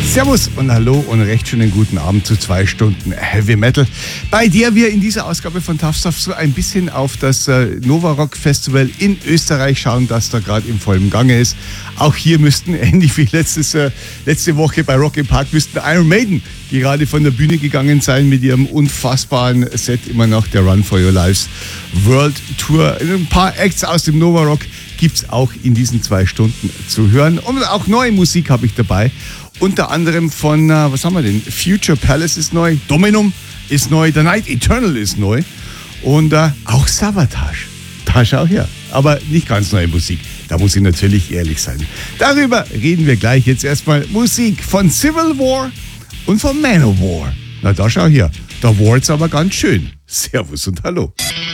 Servus und hallo und recht schönen guten Abend zu 2 Stunden Heavy Metal, bei der wir in dieser Ausgabe von Tough Stuff so ein bisschen auf das Nova Rock Festival in Österreich schauen, das da gerade im vollen Gange ist. Auch hier müssten, ähnlich wie letzte Woche bei Rock im Park, müssten Iron Maiden gerade von der Bühne gegangen sein mit ihrem unfassbaren Set, immer noch der Run for Your Lives World Tour. Ein paar Acts aus dem Nova Rock gibt es auch in diesen 2 Stunden zu hören. Und auch neue Musik habe ich dabei. Unter anderem von, was haben wir denn? Future Palace ist neu, Dominum ist neu, The Night Eternal ist neu und auch Savatage. Da schau her. Aber nicht ganz neue Musik. Da muss ich natürlich ehrlich sein. Darüber reden wir gleich. Jetzt erstmal Musik von Civil War und von Manowar. Na da schau her. Da war's aber ganz schön. Servus und hallo.